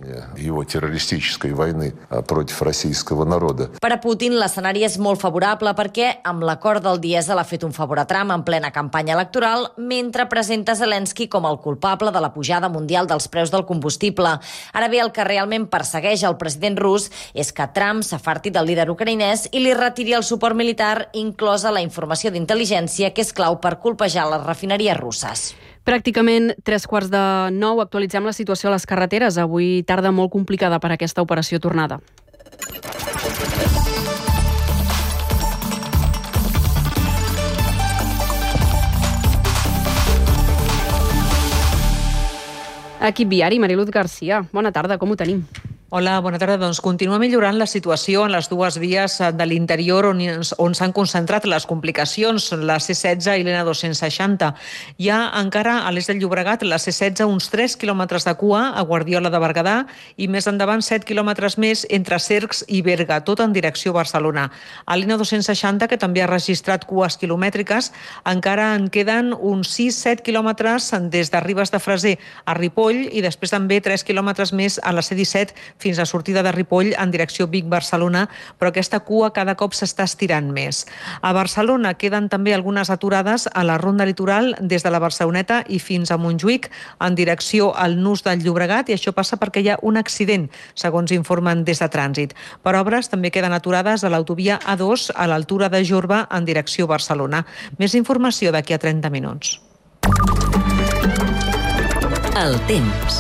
Per a Putin l'escenari és molt favorable perquè amb l'acord del dièsel ha fet un favor a Trump en plena campanya electoral mentre presenta Zelensky com el culpable de la pujada mundial dels preus del combustible. Ara bé, el que realment persegueix el president rus és que Trump s'afarti del líder ucraïnès i li retiri el suport militar, inclosa la informació d'intel·ligència, que és clau per colpejar les refineries russes. Pràcticament tres quarts de nou, actualitzem la situació a les carreteres. Avui tarda molt complicada per aquesta operació tornada. Equip viari, Mariluz Garcia. Bona tarda, com ho tenim? Hola, bona tarda. Doncs continua millorant la situació en les dues vies de l'interior on, on s'han concentrat les complicacions, la C setze i l'N dos-cents seixanta. Hi ha encara a l'est del Llobregat la C setze uns tres quilòmetres de cua a Guardiola de Berguedà i més endavant set quilòmetres més entre Cercs i Berga, tot en direcció a Barcelona. A l'N dos-cents seixanta, que també ha registrat cues quilomètriques, encara en queden uns sis set quilòmetres des de Ribes de Freser a Ripoll i després també tres quilòmetres més a la C disset fins a sortida de Ripoll en direcció Vic-Barcelona, però aquesta cua cada cop s'està estirant més. A Barcelona queden també algunes aturades a la ronda litoral des de la Barceloneta i fins a Montjuïc en direcció al Nus del Llobregat i això passa perquè hi ha un accident, segons informen des de Trànsit. Per obres també queden aturades a l'autovia A dos a l'altura de Jorba en direcció a Barcelona. Més informació d'aquí a trenta minuts. El temps.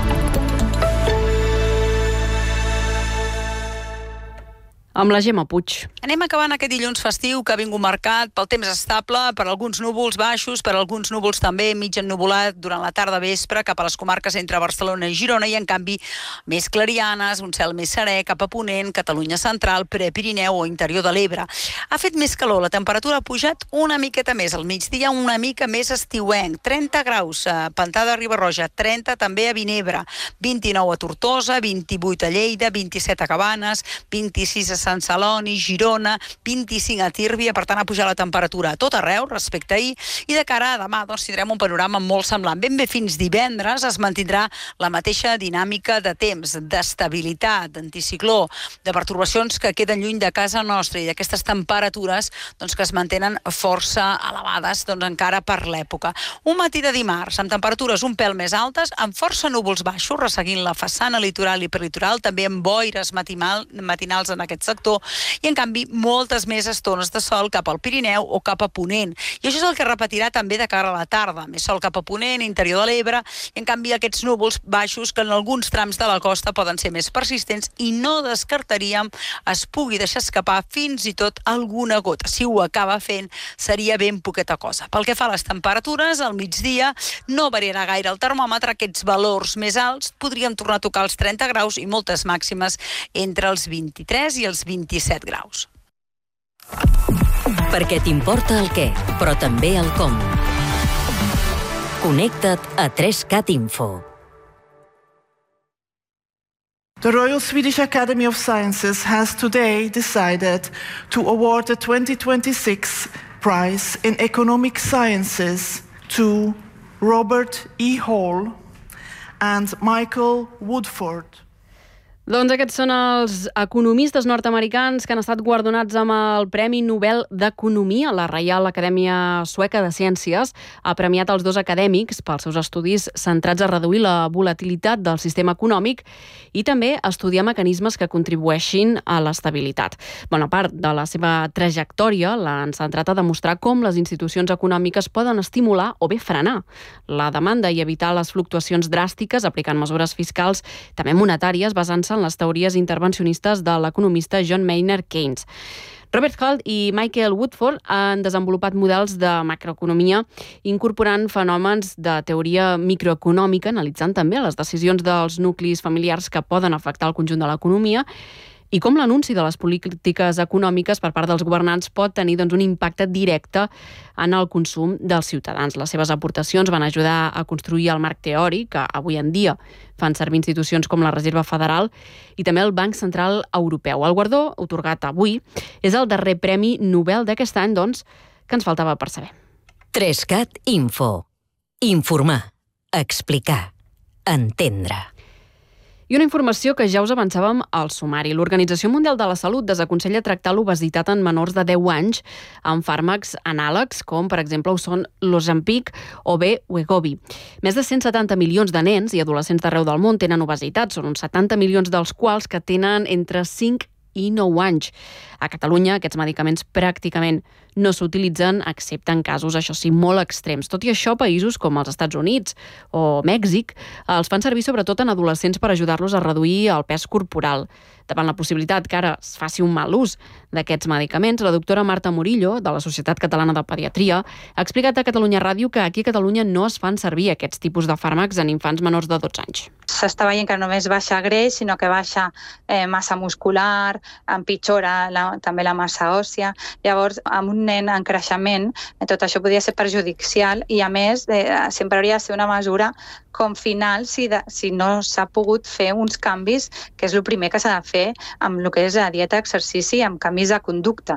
Amb la Gemma Puig. Anem acabant aquest dilluns festiu que ha vingut marcat pel temps estable, per alguns núvols baixos, per alguns núvols també mig ennuvolat durant la tarda vespre cap a les comarques entre Barcelona i Girona i en canvi més clarianes, un cel més serè cap a Ponent, Catalunya central, Prepirineu o interior de l'Ebre. Ha fet més calor, la temperatura ha pujat una miqueta més, al migdia una mica més estiuenc, trenta graus a Pantà de Riba-roja, trenta també a Vinebre, vint-i-nou a Tortosa, vint-i-vuit a Lleida, vint-i-set a Cabanes, vint-i-sis a Sant Celoni, Girona, vint-i-cinc a Tírvia, per tant ha pujat la temperatura a tot arreu respecte a ahir i de cara a demà doncs, tindrem un panorama molt semblant. Ben bé fins divendres es mantindrà la mateixa dinàmica de temps, d'estabilitat, d'anticicló, de pertorbacions que queden lluny de casa nostra i d'aquestes temperatures doncs, que es mantenen força elevades doncs, encara per l'època. Un matí de dimarts amb temperatures un pèl més altes, amb força núvols baixos, resseguint la façana litoral i perlitoral, també amb boires matinals en aquest sector, sector i, en canvi, moltes més estones de sol cap al Pirineu o cap a Ponent. I això és el que repetirà també de cara a la tarda. Més sol cap a Ponent, interior de l'Ebre, i, en canvi, aquests núvols baixos que en alguns trams de la costa poden ser més persistents i no descartaríem es pugui deixar escapar fins i tot alguna gota. Si ho acaba fent, seria ben poqueta cosa. Pel que fa a les temperatures, al migdia no variarà gaire el termòmetre. Aquests valors més alts podrien tornar a tocar els trenta graus i moltes màximes entre els vint-i-tres i els vint-i-set graus. Perquè t'importa el què, però també el com. Connecta't a tres cat Info. The Royal Swedish Academy of Sciences has today decided to award the twenty twenty-six prize in Economic Sciences to Robert E. Hall and Michael Woodford. Doncs aquests són els economistes nord-americans que han estat guardonats amb el Premi Nobel d'Economia. La Reial Acadèmia Sueca de Ciències ha premiat els dos acadèmics pels seus estudis centrats a reduir la volatilitat del sistema econòmic i també a estudiar mecanismes que contribueixin a l'estabilitat. Bona part de la seva trajectòria l'han centrat a demostrar com les institucions econòmiques poden estimular o bé frenar la demanda i evitar les fluctuacions dràstiques aplicant mesures fiscals, també monetàries, basant-se en les teories intervencionistes de l'economista John Maynard Keynes. Robert Hall i Michael Woodford han desenvolupat models de macroeconomia incorporant fenòmens de teoria microeconòmica, analitzant també les decisions dels nuclis familiars que poden afectar el conjunt de l'economia i com l'anunci de les polítiques econòmiques per part dels governants pot tenir doncs, un impacte directe en el consum dels ciutadans. Les seves aportacions van ajudar a construir el marc teòric que avui en dia fan servir institucions com la Reserva Federal i també el Banc Central Europeu. El guardó, atorgat avui, és el darrer Premi Nobel d'aquest any, doncs, que ens faltava per saber. tres cat Info. Informar, explicar, entendre. I una informació que ja us avançàvem al sumari. L'Organització Mundial de la Salut desaconsella tractar l'obesitat en menors de deu anys amb fàrmacs anàlegs, com per exemple ho són l'Ozempic o bé Wegovy. Més de cent setanta milions de nens i adolescents d'arreu del món tenen obesitat, són uns setanta milions dels quals que tenen entre cinc i nou anys. A Catalunya aquests medicaments pràcticament no s'utilitzen, excepte en casos, això sí, molt extrems. Tot i això, països com els Estats Units o Mèxic els fan servir sobretot en adolescents per ajudar-los a reduir el pes corporal. Davant la possibilitat que ara es faci un mal ús d'aquests medicaments, la doctora Marta Murillo, de la Societat Catalana de Pediatria, ha explicat a Catalunya Ràdio que aquí a Catalunya no es fan servir aquests tipus de fàrmacs en infants menors de dotze anys. S'està veient que no només baixa greix, sinó que baixa eh, massa muscular, empitjora la, també la massa òssia. Llavors, amb un nen en creixement, tot això podria ser perjudicial i, a més, eh, sempre hauria de ser una mesura com final si, de, si no s'ha pogut fer uns canvis, que és el primer que s'ha de fer amb el que és la dieta, exercici i amb canvis de conducta.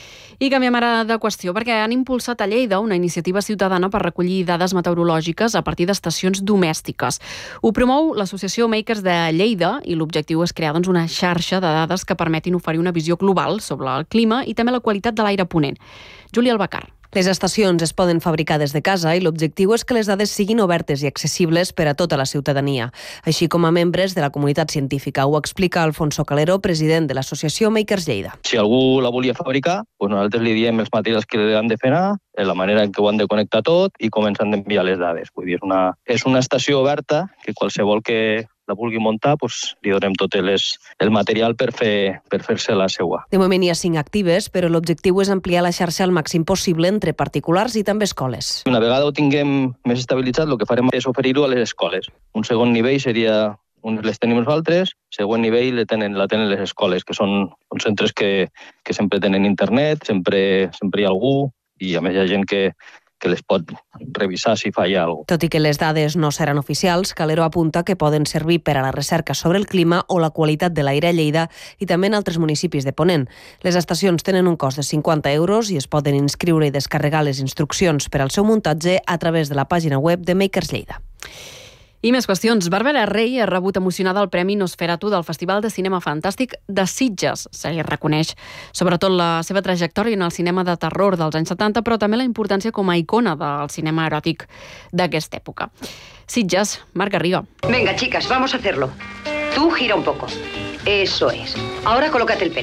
I canviem ara de qüestió perquè han impulsat a Lleida una iniciativa ciutadana per recollir dades meteorològiques a partir d'estacions domèstiques. Ho promou l'Associació Makers de Lleida i l'objectiu és crear doncs, una xarxa de dades que permetin oferir una visió global sobre el clima i també la qualitat de l'aire ponent. Júlia Albacar. Les estacions es poden fabricar des de casa i l'objectiu és que les dades siguin obertes i accessibles per a tota la ciutadania, així com a membres de la comunitat científica. Ho explica Alfonso Calero, president de l'associació Makers Lleida. Si algú la volia fabricar, doncs nosaltres li diem els materials que han de fer anar, la manera en què ho han de connectar tot i com ens han d'enviar les dades. Vull dir, és una, és una estació oberta que qualsevol que la vulgui muntar, doncs, li donem tot les, el material per fer per fer-se la seua. De moment hi ha cinc actives, però l'objectiu és ampliar la xarxa al màxim possible entre particulars i també escoles. Una vegada ho tinguem més estabilitzat, el que farem és oferir-ho a les escoles. Un segon nivell seria, uns les tenim nosaltres, següent nivell la tenen, la tenen les escoles, que són, són centres que, que sempre tenen internet, sempre, sempre hi ha algú, i a més hi ha gent que que les pot revisar si falla alguna cosa. Tot i que les dades no seran oficials, Calero apunta que poden servir per a la recerca sobre el clima o la qualitat de l'aire a Lleida i també en altres municipis de Ponent. Les estacions tenen un cost de cinquanta euros i es poden inscriure i descarregar les instruccions per al seu muntatge a través de la pàgina web de Makers Lleida. I més qüestions. Bàrbara Rey ha rebut emocionada el Premi Nosferatu del Festival de Cinema Fantàstic de Sitges. Se li reconeix sobretot la seva trajectòria en el cinema de terror dels anys setanta, però també la importància com a icona del cinema eròtic d'aquesta època. Sitges, Marc Garriga. Venga, chicas, vamos a hacerlo. Tú gira un poco. Eso es. Ahora colócate el pelo.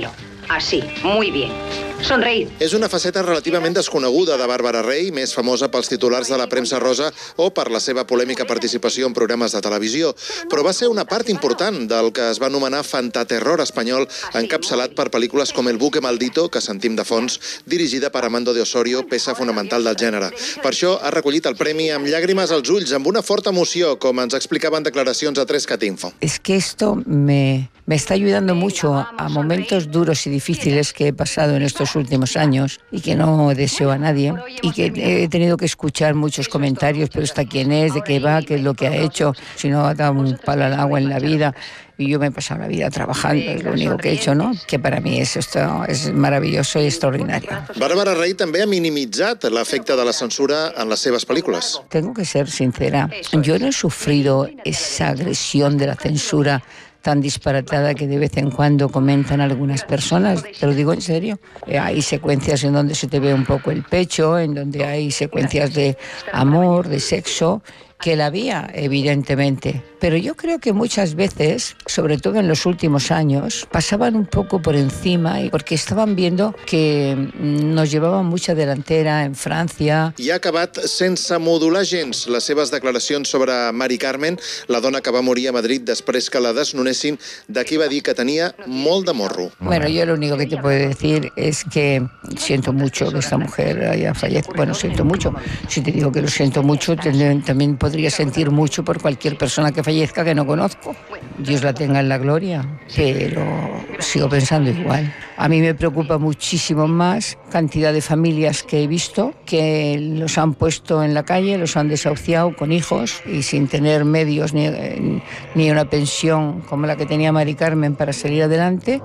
así, muy bien. Sonreír. És una faceta relativament desconeguda de Bàrbara Rey, més famosa pels titulars de la premsa rosa o per la seva polèmica participació en programes de televisió, però va ser una part important del que es va anomenar fantaterror espanyol, encapçalat per pel·lícules com El buque maldito, que sentim de fons, dirigida per Amando de Osorio, peça fonamental del gènere. Per això ha recollit el premi amb llàgrimes als ulls, amb una forta emoció, com ens explicava en declaracions a tres cat info. Es que esto me, me está ayudando mucho a momentos duros y difíciles que he pasado en estos últimos años y que no deseo a nadie y que he tenido que escuchar muchos comentarios, pero esta quién es, de qué va, qué es lo que ha hecho, si no ha dado un palo al agua en la vida. Y yo me he pasado la vida trabajando, es lo único que he hecho, ¿no? Que para mí es, esto es maravilloso y extraordinario. Bàrbara Rey també ha minimitzat l'efecte de la censura en les seves pel·lícules. Tengo que ser sincera, yo no he sufrido esa agresión de la censura tan disparatada que de vez en cuando comentan algunas personas, te lo digo en serio. Hay secuencias en donde se te ve un poco el pecho, en donde hay secuencias de amor, de sexo, que la había, evidentemente. Pero yo creo que muchas veces, sobre todo en los últimos años, pasaban un poco por encima y porque estaban viendo que nos llevaban mucha delantera en Francia. I ha acabat sense modular gens les seves declaracions sobre Mari Carmen, la dona que va morir a Madrid després que la desnonessin, de qui va dir que tenia molt de morro. Bueno, yo lo único que te puedo decir es que siento mucho que esta mujer haya fallecido. Bueno, siento mucho. Si te digo que lo siento mucho, también podría sentir mucho por cualquier persona que fallezca que no conozco. Dios la tenga en la gloria, pero sigo pensando igual. A mí me preocupa muchísimo más cantidad de familias que he visto que los han puesto en la calle, los han desahuciado con hijos y sin tener medios ni, ni una pensión como la que tenía Mari Carmen para salir adelante.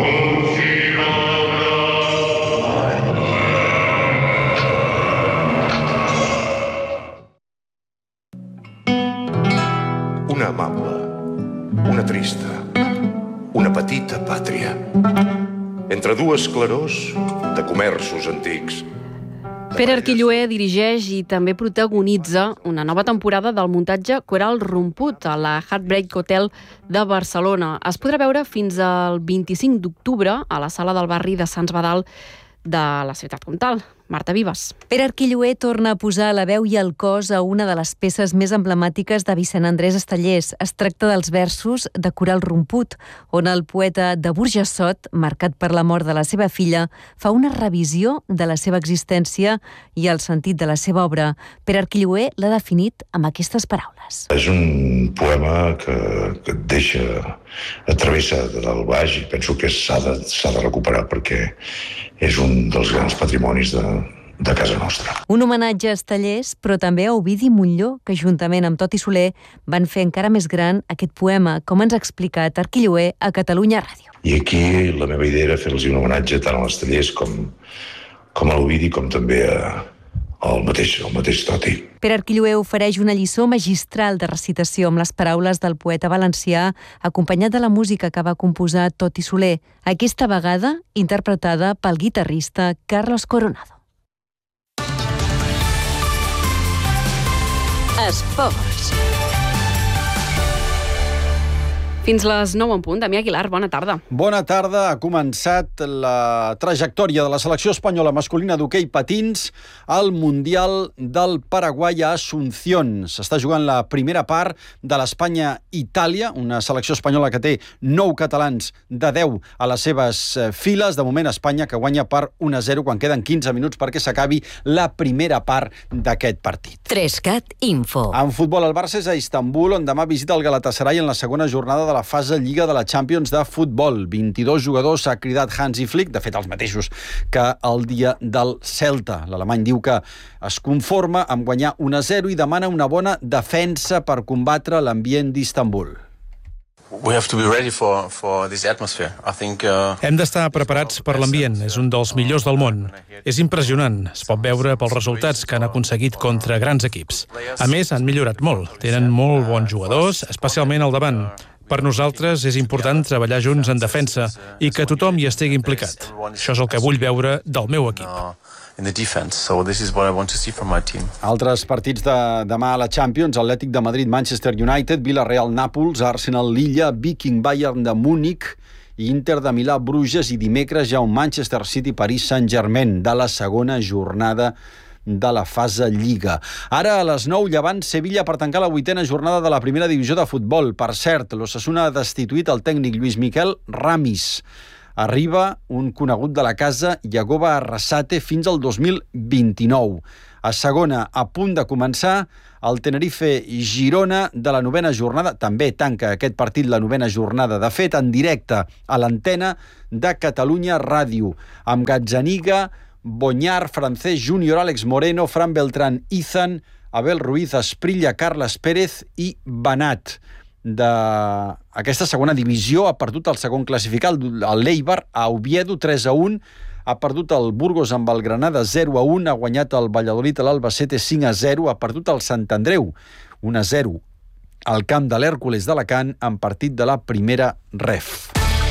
Una amable, una trista, una petita pàtria. Entre dues clarors de comerços antics. Pere Arquilloé dirigeix i també protagonitza una nova temporada del muntatge Coral Romput a la Heartbreak Hotel de Barcelona. Es podrà veure fins al vint-i-cinc d'octubre a la sala del barri de Sants Badal de la ciutat comtal. Marta Vives. Pere Arquilloé torna a posar la veu i el cos a una de les peces més emblemàtiques de Vicent Andrés Estellés. Es tracta dels versos de Coral Romput, on el poeta de Burjassot, marcat per la mort de la seva filla, fa una revisió de la seva existència i el sentit de la seva obra. Pere Arquilloé l'ha definit amb aquestes paraules. És un poema que, que et deixa atravessat del baix i penso que s'ha de, s'ha de recuperar perquè és un dels grans patrimonis de, de casa nostra. Un homenatge a Estellés, però també a Ovidi Montllor, que juntament amb Toti Soler van fer encara més gran aquest poema, com ens ha explicat Arquilloé a Catalunya Ràdio. I aquí la meva idea era fer-los un homenatge tant a l'Estellés com, com a l'Ovidi, com també a, al mateix, al mateix Toti. Pere Arquilloé ofereix una lliçó magistral de recitació amb les paraules del poeta valencià, acompanyat de la música que va composar Toti Soler, aquesta vegada interpretada pel guitarrista Carlos Coronado. Esports. Fins les nou en punt. Damià Aguilar, bona tarda. Bona tarda. Ha començat la trajectòria de la selecció espanyola masculina d'hoquei patins al Mundial del Paraguai a Asunción. S'està jugant la primera part de l'Espanya-Itàlia, una selecció espanyola que té nou catalans de deu a les seves files. De moment, Espanya que guanya per un a zero quan queden quinze minuts perquè s'acabi la primera part d'aquest partit. tres cat Info. En futbol, el Barça és a Istanbul, on demà visita el Galatasaray en la segona jornada de la fase Lliga de la Champions de futbol. vint-i-dos jugadors ha cridat Hansi Flick, de fet els mateixos que el dia del Celta. L'alemany diu que es conforma amb guanyar un a zero i demana una bona defensa per combatre l'ambient d'Istanbul. We have to be ready for, for this atmosphere. I think, uh... Hem d'estar preparats per l'ambient. És un dels millors del món. És impressionant. Es pot veure pels resultats que han aconseguit contra grans equips. A més, han millorat molt. Tenen molt bons jugadors, especialment al davant. Per nosaltres és important treballar junts en defensa i que tothom hi estigui implicat. Això és el que vull veure del meu equip. in the defense. So this is what I want to see from my team. Altres partits de demà a la Champions: Atlètic de Madrid, Manchester United, Villarreal, Nàpols, Arsenal, Lilla, Viking, Bayern de Múnich Inter de Milà, Bruges, i dimecres hi ha un Manchester City, Paris Saint-Germain, de la segona jornada de la fase Lliga. Ara a les nou, Llevant Sevilla per tancar la vuitena jornada de la primera divisió de futbol. Per cert, l'Osasuna ha destituït el tècnic Lluís Miquel Ramis. Arriba un conegut de la casa, Yagoba Arrasate, fins al dos mil vint-i-nou. A segona, a punt de començar, el Tenerife-Girona de la novena jornada. També tanca aquest partit la novena jornada. De fet, en directe a l'antena de Catalunya Ràdio, amb Gazzaniga, Bonyar, Francesc Júnior, Àlex Moreno, Fran Beltrán, Izan, Abel Ruiz, Esprilla, Carles Pérez i Banat. D'aquesta segona divisió ha perdut el segon classificat, el l'Eibar, a Oviedo, tres a un. Ha perdut el Burgos amb el Granada, zero a un. Ha guanyat el Valladolid a l'Albacete, cinc a zero. Ha perdut el Sant Andreu, un a zero. Al camp de l'Hèrcules d'Alacant, en partit de la primera ref.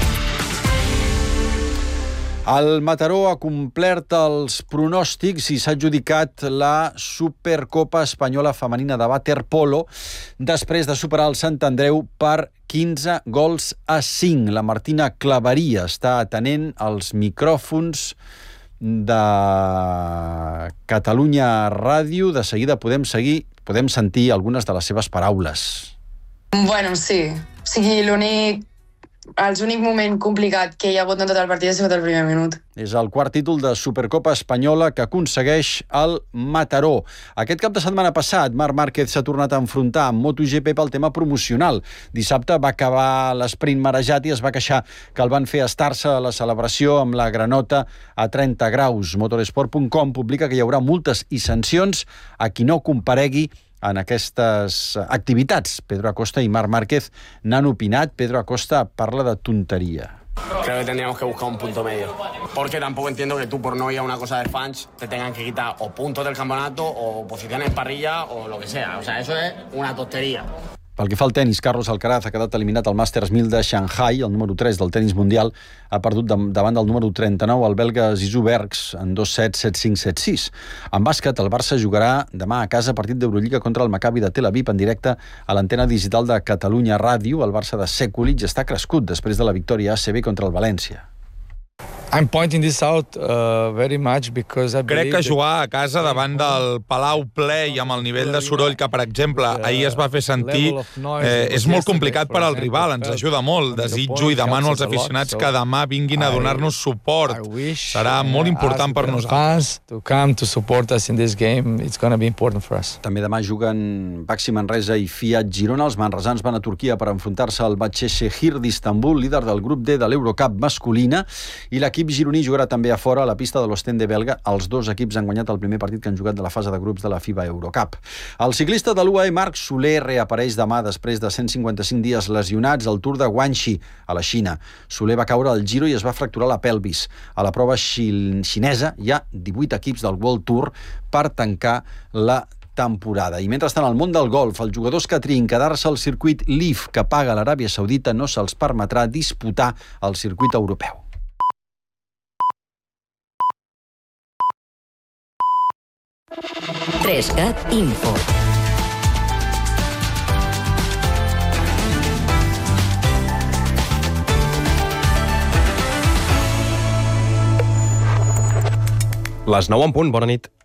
El Mataró ha complert els pronòstics i s'ha adjudicat la Supercopa Espanyola Femenina de Waterpolo després de superar el Sant Andreu per quinze gols a cinc. La Martina Claveria està atenent els micròfons de Catalunya Ràdio. De seguida podem seguir, podem sentir algunes de les seves paraules. Bueno, sí. O sigui, l'únic El únic moment complicat que hi ha hagut en tot el partit ha sigut el primer minut. És el quart títol de Supercopa Espanyola que aconsegueix el Mataró. Aquest cap de setmana passat, Marc Márquez s'ha tornat a enfrontar amb MotoGP pel tema promocional. Dissabte va acabar l'esprint marejat i es va queixar que el van fer estar-se a la celebració amb la granota a trenta graus. Motorsport punt com publica que hi haurà multes i sancions a qui no comparegui en aquestes activitats. Pedro Acosta i Marc Márquez n'han opinat. Pedro Acosta parla de tonteria. Creo que tendríamos que buscar un punto medio. Porque tampoco entiendo que tú, por no ir a una cosa de fans, te tengan que quitar o puntos del campeonato o posiciones en parrilla o lo que sea. O sea, eso es una tontería. Pel que fa al tenis, Carlos Alcaraz ha quedat eliminat al Masters mil de Shanghai, el número tres del tenis mundial. Ha perdut davant del número trenta-nou, el belga Zizou Bergs, en dos set, set cinc, set sis. En bàsquet, el Barça jugarà demà a casa partit d'Eurolliga contra el Maccabi de Tel Aviv en directe a l'antena digital de Catalunya Ràdio. El Barça de Sekulic està crescut després de la victòria A C B contra el València. I'm pointing this out uh, very much because I Crec que jugar a casa davant del Palau ple i amb el nivell de soroll que, per exemple, ahir es va fer sentir, eh, és molt complicat per al rival, ens ajuda molt. Desitjo i demano als aficionats que demà vinguin a donar-nos suport. Serà molt important per nosaltres. També demà juguen Baxi Manresa i Fiat Girona. Els manresans van a Turquia per enfrontar-se al Başakşehir d'Istanbul, líder del grup D de l'Eurocup masculina, i l'equip gironí jugarà també a fora a la pista de l'Ostende belga. Els dos equips han guanyat el primer partit que han jugat de la fase de grups de la FIBA Eurocup. El ciclista de l'U A E Marc Soler reapareix demà després de cent cinquanta-cinc dies lesionats al Tour de Guangxi, a la Xina. Soler va caure al Giro i es va fracturar la pelvis. A la prova xinesa hi ha divuit equips del World Tour per tancar la temporada. I mentrestant, al món del golf, els jugadors que triïn quedar-se al circuit L I V que paga l'Aràbia Saudita no se'ls permetrà disputar el circuit europeu. Trescat Info. Les nou en punt, bona nit.